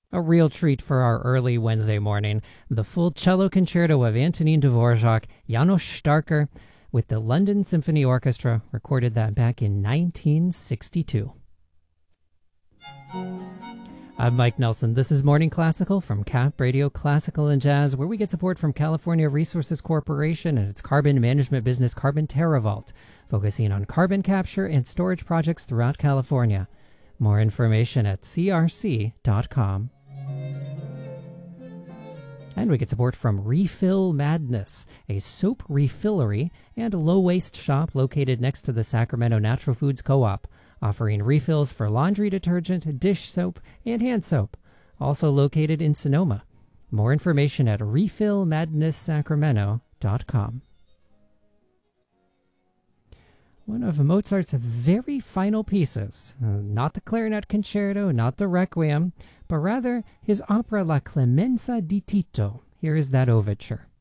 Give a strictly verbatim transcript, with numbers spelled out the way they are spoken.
A real treat for our early Wednesday morning. The full cello concerto of Antonin Dvorak, Janos Starker, with the London Symphony Orchestra, recorded that back in nineteen sixty-two. I'm Mike Nelson. This is Morning Classical from C A P Radio Classical and Jazz, where we get support from California Resources Corporation and its carbon management business, Carbon TerraVault, focusing on carbon capture and storage projects throughout California. More information at c r c dot com. And we get support from Refill Madness, a soap refillery and low-waste shop located next to the Sacramento Natural Foods Co-op, offering refills for laundry detergent, dish soap, and hand soap. Also located in Sonoma. More information at refill madness sacramento dot com. One of Mozart's very final pieces, uh, not the clarinet concerto, not the requiem, but rather his opera La Clemenza di Tito. Here is that overture.